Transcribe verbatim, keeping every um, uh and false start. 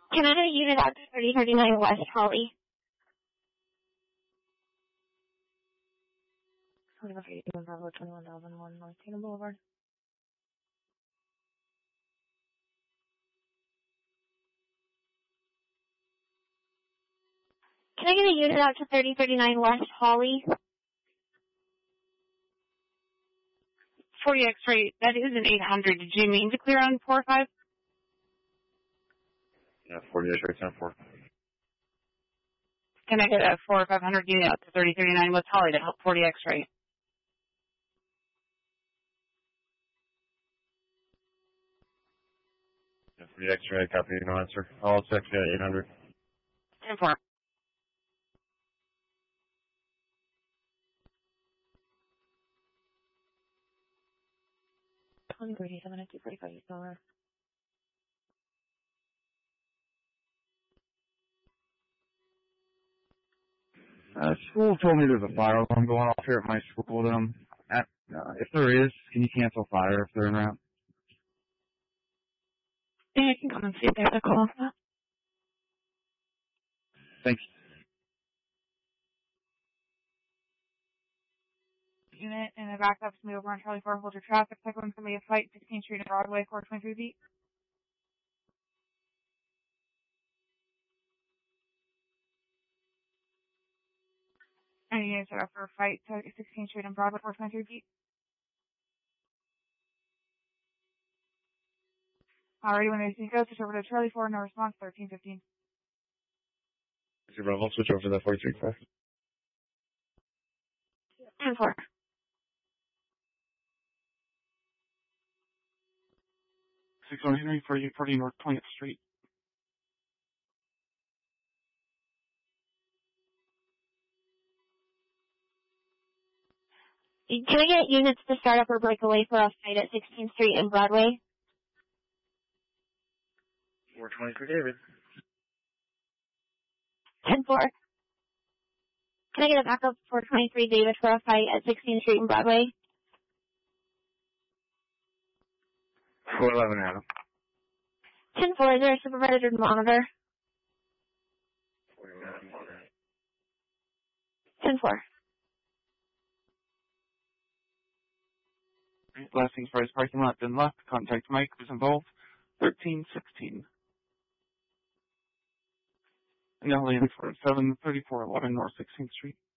Can I get a unit out to thirty thirty-nine West Holly? twenty-one thousand one North Tatum Boulevard. Can I get a unit out to thirty thirty-nine West Holly? forty X-ray, that is an eight hundred. Did you mean to clear on four five? Yeah, forty X-ray, ten four. Can I get a four or five hundred unit out to thirty thirty-nine West Holly to help forty X-ray? Yeah, forty X-ray, copy, no answer. All check, yeah, eight hundred. ten four. twenty thirty-seven at two forty-five East Dollar. Uh, school told me there's a fire alarm going off here at my school. Um, at, uh, if there is, can you cancel fire if they're in route? Yeah, I can come and see if there's a call. Thanks. Unit and a backup to move over on Charlie four, hold your traffic. Cycling somebody a fight, sixteenth Street and Broadway, four twenty-three feet. And you guys are up for a fight, sixteenth Street and Broadway, four twenty-three feet. Alrighty, when they see go, switch over to Charlie four, no response, thirteen fifteen. Okay, Bravo, switch over to that forty-three five. ten four. six twenty-three, forty, forty North twentieth Street. Can I get units to start up or break away for a fight at sixteenth Street and Broadway? four twenty-three, David. ten four. Can I get a backup four twenty-three David for a fight at sixteenth Street and Broadway? four eleven, Adam. ten four, is there a supervisor to monitor? ten four. Last things first, parking lot, then left. Contact Mike was involved. thirteen sixteen. And now landing for seven thirty-four eleven North sixteenth Street.